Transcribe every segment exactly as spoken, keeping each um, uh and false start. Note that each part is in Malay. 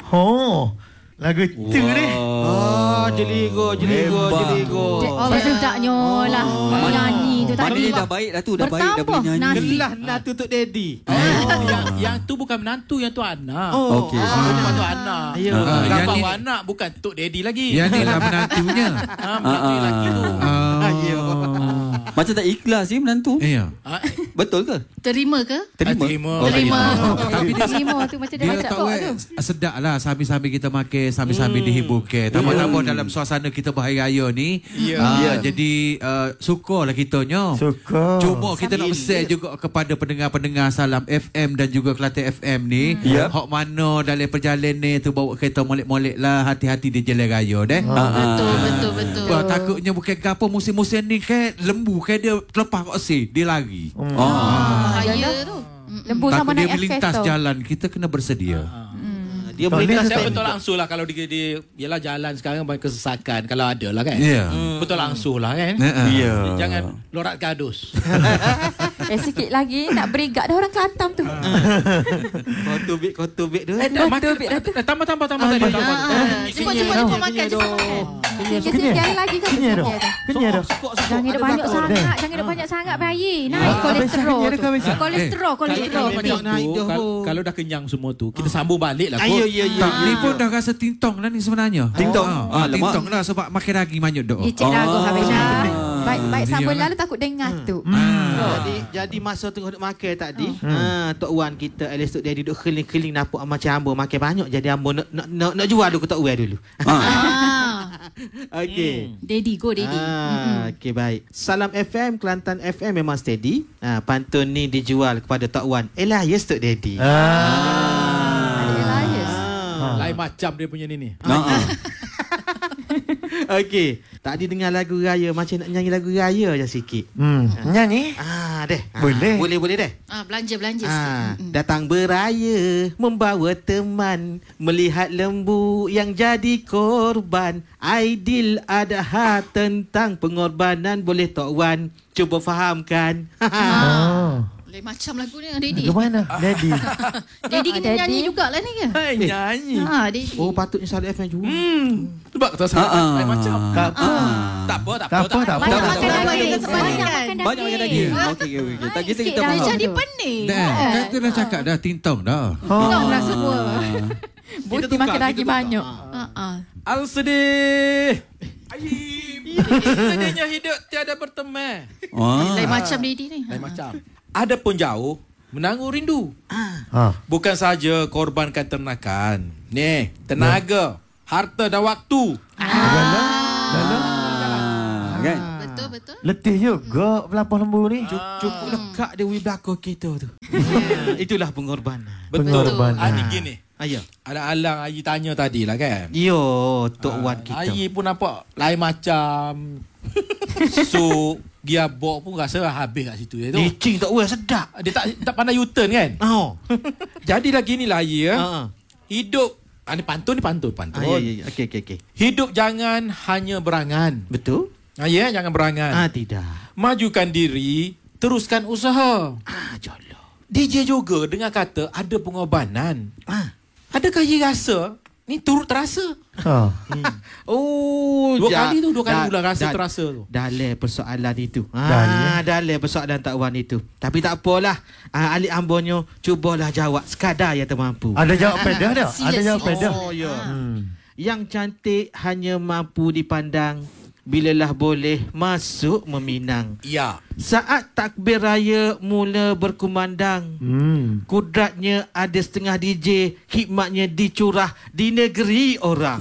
Oh, lagu tu ni. Ah, jeligo, jeligo, jeligo. Oh, sedapnya lah nyanyi tu tadi. Mana dah baik dah tu, dah baik dah boleh nyanyi. Kelah nak tutup daddy. Oh. yang, yang tu bukan menantu, yang tu anak. Oh, okey. Ah, ah. tu anak. Ya. Ah, yang gambar ni- anak bukan tok daddy lagi. Yang ni lah menantunya. Ah, menantu Ah, lelaki tu. Oh. Macam tak ikhlas sih menantu. Ya. Ah, Betul ke? Terima ke? Terima. terima. Oh, Terima. Tapi dia- Terima tu macam dia Dia baca tahu kok eh, tu. sedap lah sambil-sambil kita makan, sambil-sambil hmm. dihibur ke. Tambah-tambah dalam suasana kita berhari raya ni. Ya. Uh, Ya. Jadi uh, syukurlah kitanya. Suka. Cuma kita nak Sambil pesan juga kepada pendengar-pendengar Salam F M dan juga Kelantan F M ni. Ya. Hak mana dalam perjalanan ni tu bawa kereta molek-molek lah, hati-hati di jalan raya deh. Betul, betul, betul. Wah, takutnya bukan gapo musim-musim ni kan lembu kan dia terlepas kat si, dia lari. Oh. Ah, ya tu. Lembu Takut sama dia naik melintas kereta. jalan, kita kena bersedia. Dia Tak melintas boleh Saya tak- betul langsung lah kalau dia, dia yalah jalan sekarang banyak kesesakan kalau ada lah kan. Ya. Hmm. Betul langsung lah kan. Uh-uh. Ya. Jangan lorat gadus. Eh, sikit lagi nak berigat dah orang Kelantan tu. Kau tubik, kau tubik tu. Eh, dah Betul, makan. Bik, dah tu. Eh, Tambah tambah tambah tadi. Tambah. Cepat, cepat, cepat makan, cepat makan. Sikit-sikit lagi kan. Kenyang dah. Kenyang dah. Jangan ada banyak sangat, jangan ada banyak sangat bayi. Naik kolesterol. habis, tu. habis, habis. Kolesterol, kolesterol. Kalau macam naik tu, dah. kal- kalau dah kenyang semua tu, kita sambung balik lah. Ayo, kot. ya, ya. Tak, ni pun dah rasa tintong lah ni sebenarnya. Tintong? Ah, Ah, ah, lemak. tintong lah sebab makan daging banyak dah. Dia cek lagu habis dah. Baik, baik dia sambal lah. lalu takut dengar tu. Jadi jadi masa tengah duk makan tadi, ha Tok Wan kita Alice Tok Daddy duk keling-keling nampak macam hamba makan banyak jadi hamba nak nak nak, nak jual dulu ke Tok Wan dulu. Ah, Okey. Daddy, go Daddy. Ah, okey baik. Salam F M Kelantan F M memang steady. Ah, pantun ni dijual kepada Tok Wan. Elias Tok Daddy. Ah. Ada Elias. Ah. Lain macam dia punya ni ni. Nah. Okey, tadi dengar lagu raya macam nak nyanyi lagu raya je sikit. Hmm. Nyanyi? Ah, deh. Ah, Boleh. Boleh boleh deh. Ah, belanja-belanja Ah, sikit. datang beraya membawa teman melihat lembu yang jadi korban. Aidil Adha tentang pengorbanan boleh Tok Wan cuba fahamkan. Oh. Lain macam lagu ni Daddy. Ke mana? Daddy. Daddy kena Daddy. nyanyi jugalah ni ke? Hai, nyanyi. Ha, Daddy. Oh patutnya Salam F M juga. Hmm. Sebab kata saya Ah, ah. lain macam. Tak apa. Tak apa, tak Tak apa. apa, tak apa. Banyak tak, makan tak, daging. tak, Banyak tak, makan tak. daging. Banyak makan daging. Okey, okey, okey. Tak kita kita Dah faham. jadi pening. Dah, kan tu dah cakap dah tintong dah. Tengok dah semua. Kita Buti tukar, makan kita daging tukar. banyak. Ah. Ha ah. Al sedih. Aib. Sedihnya hidup tiada berteman. Wah. Lain macam Daddy ni. Lain macam. Ada pun jauh menanggung rindu. Ha. Bukan saja korbankan ternakan. Ni, tenaga, harta dan waktu. Ah, kan? Betul, betul. Letih juga pelapor lembu ni. Cukup lekat dia di belakang kita tu. Itulah pengorbanan. Betul. Pengorbanan. Ah, ni gini. Ayo. Ada alang Ayi tanya tadi lah kan. Yo, Tok Wan kita. Ayi pun nampak lain macam. So, dia bawa pun rasa habis kat situ. Ya, tu. Licin Tok Wan sedap. Dia tak tak pandai U-turn kan. Oh. Jadilah gini lah Ayi ya. Ha. Hidup. Ah, ni pantun ni pantun. Pantun. Ah, ya, ya, ya. Okey, okey, okey. Hidup jangan hanya berangan. Betul? Ah, ya, jangan berangan. Ah, tidak. Majukan diri, teruskan usaha. Ah, jolo. D J juga dengar kata ada pengorbanan. Ah. Adakah Ayi rasa ni turut terasa? Ha. Oh, Dua ja- kali tu, dua kali da- ulang rasa da- terasa tu. Dalam persoalan itu. Dalam. Ah, dalam persoalan Tok Wan itu. Tapi tak apalah. Ah, alik ambonyo cubalah jawab sekadar yang termampu. Ada jawab pedah dah. Sila, Ada jawab sila. pedah. Oh, ya. Hmm. Yang cantik hanya mampu dipandang bilalah boleh masuk meminang. Ya. Saat takbir raya mula berkumandang, Hmm. kudratnya ada setengah D J, hikmatnya dicurah di negeri orang.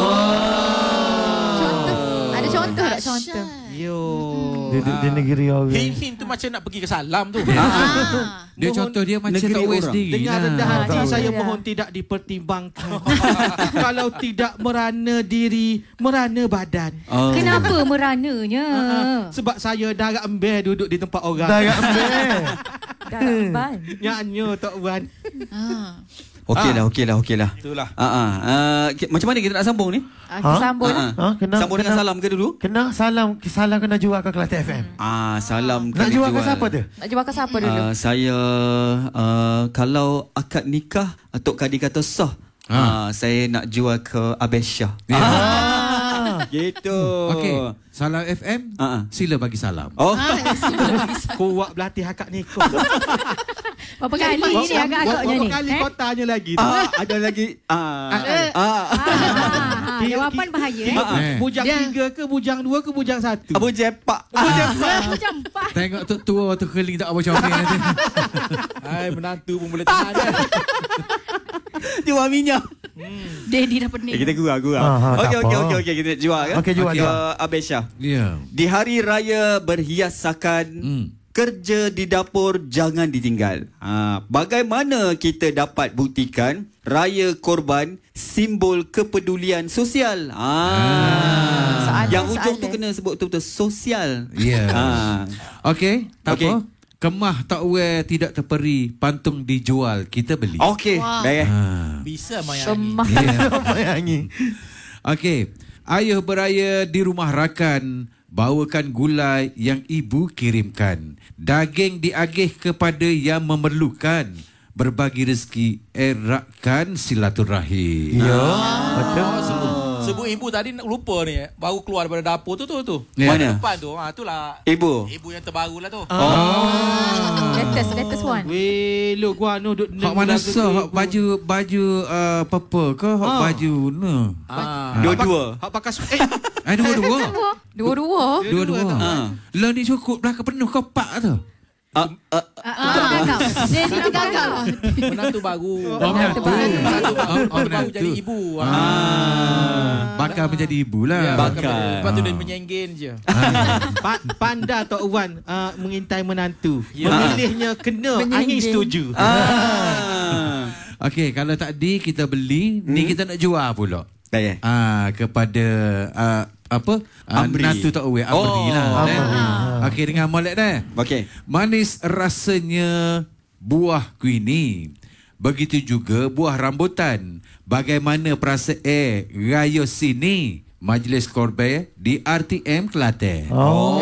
Contoh. Ada contoh tak contoh? Yo. Duduk di negeri orang. Hin-hin tu macam nak pergi ke salam tu. Ah. Dia Mohon contoh dia macam negeri tak aware orang. sendiri Dengan lah. rendah hati Ah, saya betul. mohon tidak dipertimbangkan. Kalau tidak merana diri, merana badan. Oh. Kenapa merananya? Ah, sebab saya darah ember duduk di tempat orang. Dah agak ambil. Garapan. Nyanyo Tok Wan. Ah. Okey lah, okey lah, okey lah. Itulah. Ah, ah. Uh, macam mana kita nak sambung ni? Aku Ha? sambung lah. Ah, ah. Ha, kena, Sambung dengan kena- salam ke dulu? Kena salam. Salam kena jual ke Kelantan F M. Ah, salam Nak kena jual ke siapa tu? Nak jumpa ke siapa dulu? Uh, saya uh, kalau akad nikah Tok Kadi kata sah, Ah, saya nak jual ke Abesha. Ya. Ah, gitu. Okey, Salam F M, Ah. sila bagi salam. Oh. Kuat belatih akak ni kau. Berapa kali ni agak-agaknya ni? Berapa kali Eh? kau tanya lagi tu? Ah, ada lagi. Ah. Ah, eh. Ah. Ah, jawapan bahaya eh. Ah, Eh. Bujang Dia- tiga ke bujang dua ke bujang satu? Abu Jepak. Macam empat. Tengok tu tua tu keling tak apa comel nanti. Hai, menantu pun boleh tahan dia. Jual minyak. Daddy dah Eh, pening. kita gurau, gurau. Ah, ah, Okey, tak okey, apa. okey, okey. Kita jual kan? Okey, jual, Ke jual. Abesha. Ya. Di hari raya berhiasakan Hmm. kerja di dapur jangan ditinggal. Ha, bagaimana kita dapat buktikan raya korban simbol kepedulian sosial? Ha, Soalan, yang ujung tu soalan. kena sebut betul-betul sosial. Ya. Ha. Okey, tak Okey. apa. Kemah tak wear tidak terperi, pantung dijual, kita beli. Okey, Wah. baik. Ha. Bisa mayangi. Semah. Ya. Bayangi. Okey, ayah beraya di rumah rakan, bawakan gulai yang ibu kirimkan. Daging diagih kepada yang memerlukan. Berbagi rezeki, eratkan silaturahim. Ya, betul. Oh, sebut, sebut ibu tadi nak lupa ni. Baru keluar daripada dapur tu tu tu. Ya. Mana? Depan tu. Ha, itulah. Ibu. Ibu yang terbaru lah tu. Oh. Latest, latest one. Weh, lu gua anu duk Hak mana sah? Hak baju baju uh, purple ke? Hak Ah. baju ni? Ah. Dua-dua. Hak pakai su- eh Eh, dua-dua. Dua-dua. Dua-dua. Ha. Lah ni cukup belakang penuh kau pak tu. Ah, ah, Ah, gagal. Dia ni gagal. Menantu baru. Oh, menantu. Menantu baru. Oh, oh, Baru menantu. jadi ibu. Ah. Ah. Bakal menjadi ibu lah. Ya, bakal. Lepas tu dia menyenggen je. pa- panda Tok Wan uh, mengintai menantu. Ya. Memilihnya kena, angin Menyingging. setuju. ah. Okey, kalau tak di kita beli, ni kita nak jual pula. Baik. Ah, kepada ah, apa? Ah, Amri. Nantu tak aware, Amri Oh, lah. Amri. Eh. Okey, dengan molek dah. Okey. Manis rasanya buah kuini. Begitu juga buah rambutan. Bagaimana perasaan eh, raya sini? Majlis Korban di R T M Kelantan. Oh.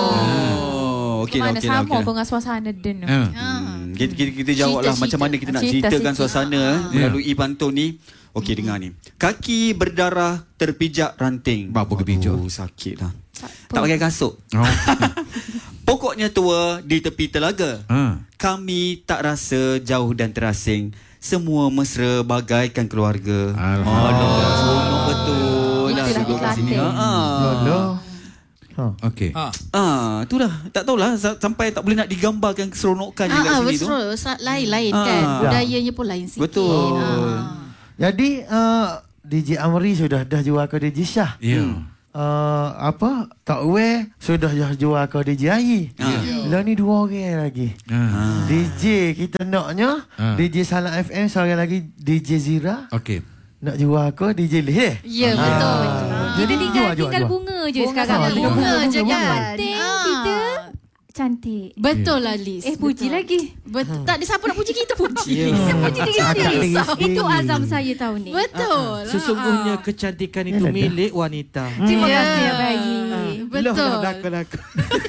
Oh, okey lah, Mana okey lah. sama okey lah. pun dengan suasana den tu. Ah. Hmm, kita, kita, kita jawab lah Cerita, macam mana kita nak cerita, ceritakan cerita. suasana eh, melalui pantun ni. Okey, dengar ni. Kaki berdarah terpijak ranting. Apa kepijak? Aduh, sakit lah. Tak pakai kasut. Oh. Pokoknya tua di tepi telaga. Ah. Kami tak rasa jauh dan terasing. Semua mesra bagaikan keluarga. Alhamdulillah. Aduh, seronok betul. Itulah Dah duduk kat sini. Kelantan. Ah. Loh. Ha. Okey. Ha. Ah, itulah. Tak tahulah sa- sampai tak boleh nak digambarkan keseronokan je kat Ah, ah, sini tu. betul. Sa- Lain-lain Ah. kan. Ya. Budayanya pun lain sikit. Betul. Ah. Jadi uh, D J Amri sudah dah jual ke D J Syah. Ya. Uh, apa? Tak aware sudah dah jual ke D J Ayi. Ah. Lah ni dua orang lagi. Ah. D J kita naknya Ah. D J Salam F M, seorang lagi D J Zira. Okey. Nak jual ke D J Leh. eh? Ya, betul. Kita Jadi tinggal jual, jual, tinggal jual. bunga je Bunga sekarang. sama, ni. tinggal Bunga bunga, je bunga, kan. Penting Ah. kita cantik. Betul lah Liz. Eh puji Betul. lagi. Betul. Tak ada siapa nak puji kita puji. Ya. Puji diri Akak sendiri. diri sendiri. Itu azam saya tahun ni. Betul. Sesungguhnya Ah. kecantikan itu Yalah, dah. milik wanita. Terima Ya. kasih Abayi. Betul. Loh, dah belakang aku.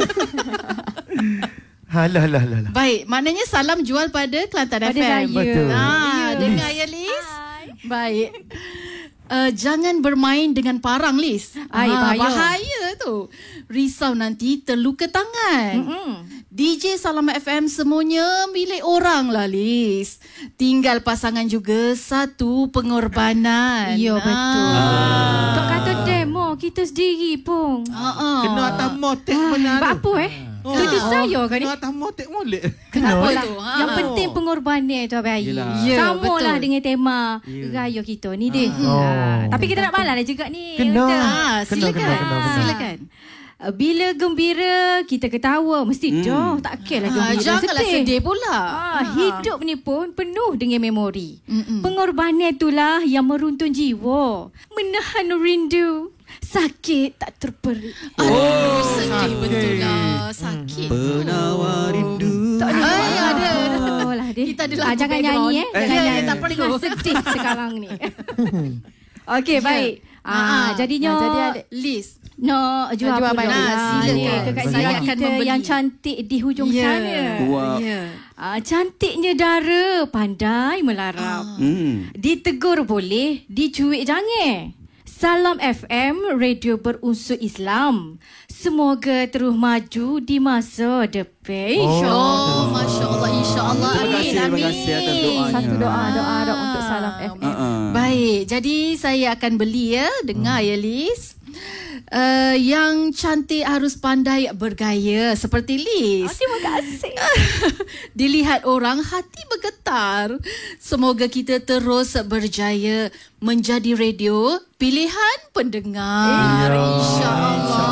Halah lah lah lah. Baik, maknanya salam jual pada Kelantan Pada F M. raya. Betul. Ah, Ya. dengar ya Liz. Hai. Baik. Uh, jangan bermain dengan parang Liz. Ai, Ah, bahaya. bahaya tu. Risau nanti terluka tangan. Mm-mm. D J Salam F M semuanya milik orang lah Liz. Tinggal pasangan juga satu pengorbanan. Ya betul. Ah. Tak kata demo kita sendiri pun. Ah, ah. Kena atas motek benar. Buat apa eh? Oh. Tuju saya kan ni? Kena atas motek molek. Kenapa Apalah. tu? Ha. Yang penting pengorbanan tu Abayi. Yelah. Ya, Sama lah betul. dengan tema Ya. raya kita ni deh. Oh. Ah, tapi kita nak balas lah juga ni. Kena. Kita- Ah, Kena, silakan. kena, kena, kena. Silakan. Uh, Bila gembira kita ketawa mesti Hmm. dah tak kira lah Ah, gembira janganlah sedih pula. Ah, hidup ni pun penuh dengan memori. Mm-mm. Pengorbanan itulah yang meruntun jiwa, menahan rindu, sakit tak terperi. Oh, sedih betul lah. Sakit. Penawar rindu. Tak ada. Ay, ada. Oh, lah, deh. Kita ada Ah, lagu jangan background. nyanyi eh. Eh, Jangan ya, nyanyi. tak perlu. Tengah sedih sekarang ni. Okey, Ya. baik. Ah, Ah, jadinya ah, jadi ada Liz. Nak jual, jual pula balik. lah. Silakan. Ni kakak Saya saya akan kita membeli. yang cantik di hujung Ya. sana. Wah. Ya. Ah, cantiknya dara, pandai melarap. Hmm. Ditegur boleh, dicuik jangan. Salam F M, radio berunsur Islam. Semoga terus maju di masa depan. Oh, Masya Allah, Insya Allah. Terima kasih, terima kasih atas doanya. Satu doa, doa, doa untuk Salam F M. Uh-uh. Baik, jadi saya akan beli ya. Dengar ya, Liz. Uh, yang cantik harus pandai bergaya seperti Liz. Oh, terima kasih. Dilihat orang hati bergetar. Semoga kita terus berjaya menjadi radio pilihan pendengar. Ya, InsyaAllah.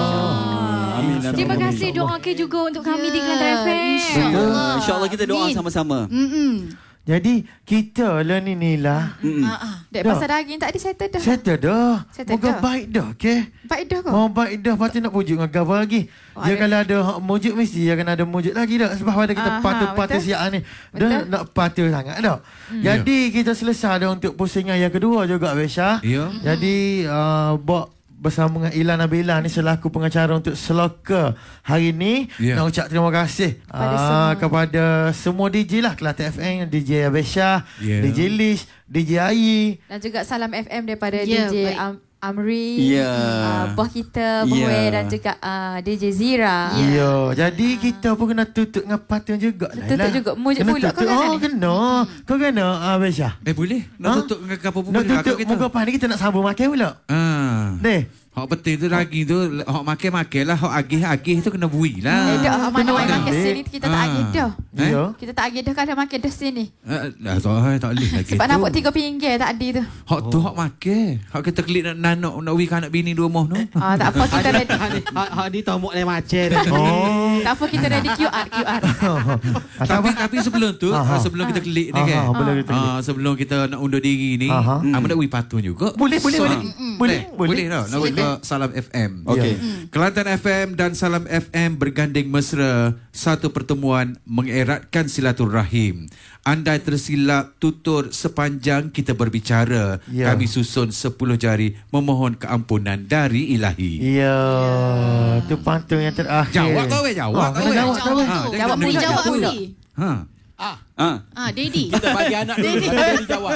Amin. amin, Terima amin. kasih doa ke juga untuk kami Ya, di Kelantan F M. InsyaAllah. InsyaAllah kita doa Amin. sama-sama. Mm-mm. Jadi kita lah ni ni lah. Mm-mm. Ah, ah. Dek, Dah. pasal daging tadi settle dah. Settle dah. Settle Moga dah. baik dah, okey? Baik dah kau. Mau baik dah, lepas tu nak pujuk dengan gabar lagi. Oh, Dia ada- kalau ada hak mujuk, mesti dia akan ada mujuk lagi dah. Sebab pada kita Aha, patut-patut betul. siap ni. Dah Betul. nak patut sangat dah. Jadi kita selesai dah untuk pusingan yang kedua juga, Besha. Ya. Jadi uh, Bok bersama dengan Ilan Nabila ni selaku pengacara untuk Seloka hari ni Ya. nak ucap terima kasih Kepada uh, semua. kepada semua D J lah, Kelantan F M, D J Besha, Ya. D J Lish, D J Ayi. Dan juga Salam F M daripada Ya, D J baik. Am- Amri, Ya. uh, bos kita Boy Ya. dan juga uh, D J Zira. Ya, jadi kita pun kena tutup dengan patun juga lah. Tutup juga. Mujuk Kena pula kau tutup. kan Oh, ni? kena. Kau kena, ah, Besha. Eh boleh? Nak Ha? tutup dengan kapal pun Nak boleh. tutup muka pas ni kita nak sambung makan pula. Ah. Deh. Hak penting tu daging tu, hak makan-makan lah, hak agih-agih tu kena bui lah. Eh, dah mana Kena orang ada. makan sini kita tak Ah. agih dah. Eh? Ya. Kita tak agih dah kalau makan dah sini. Eh, dah tak, tak boleh lagi Sebab tu. nampak tiga pinggir tak ada tu. Hak tu hak makan. Hak kita klik nak nanok, nak wik anak bini dua moh tu. Ah, tak apa kita ready. Hak ni, hak, hak ni tomok lain macam. Oh. Tak apa kita ready Q R Q R. Ah, tak Tapi apa. tapi sebelum tu, Aha. sebelum kita klik ni Aha, kan. boleh kita klik. Ah, sebelum kita nak undur diri ni, Aha. aku nak wik patun juga. Boleh, boleh, So, boleh. ah, Boleh, Boleh boleh. tau. Nak wik ke Salam F M. Okey. Kelantan F M dan Salam F M berganding mesra, satu pertemuan mengeratkan silaturahim. Andai tersilap tutur sepanjang kita berbicara, Ya. kami susun sepuluh jari memohon keampunan dari ilahi. Ya, tu pantun yang terakhir. Jawab kau weh, jawab Ah, kau kena weh. jawab kau weh. Ah, tu. dia Jawab kena pula, dengar. Jawab jawab Uli. Ha. Ah, Ah. Ah, Daddy. kita bagi anak dulu. Baru dia dijawab.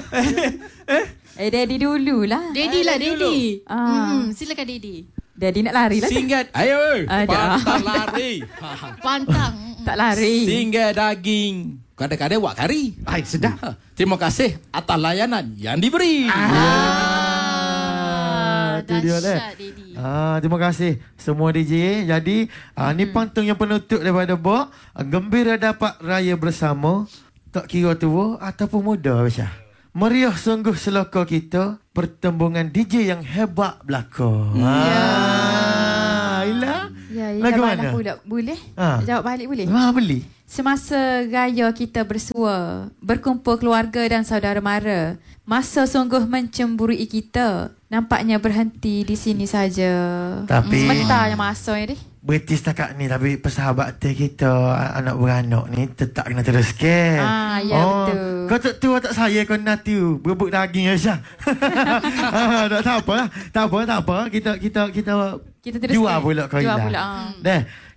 Eh daddy dululah. Daddy lah, Daddy. Ah. Mm-mm. Silakan Daddy. Daddy nak lari lah. tu. Singgat. Ayo. Ada. Pantang lari. Pantang. Tak lari. Singgah daging. Kadang-kadang buat kari. Ay, sedap. Terima kasih atas layanan yang diberi. Ah, tu dia dah. Dahsyat, Daddy. Ah, terima kasih semua D J. Jadi, ah, ni pantun yang penutup daripada Bok. Ah, gembira dapat raya bersama, tak kira tua ataupun muda, Besha. Meriah sungguh Seloka kita, pertembungan D J yang hebat belaka. Ah, Ila. Ya, ya Lagu jawab mana? dah pula. Boleh? Ah. Jawab balik boleh? Ah, beli. Semasa raya kita bersua, berkumpul keluarga dan saudara mara, masa sungguh mencemburui kita, nampaknya berhenti di sini saja. Tapi- Sebentar yang masa ni. Berhenti setakat ni, tapi persahabatan kita anak beranak ni tetap kena teruskan. Ah, ya, betul. Kau tak tua tak saya kau nanti berebut daging Aisyah. ah, tak, tak apa lah. Tak apa, tak apa. Kita kita kita Kita teruskan. jual pula kau Jual Ila. pula, ah. Dah.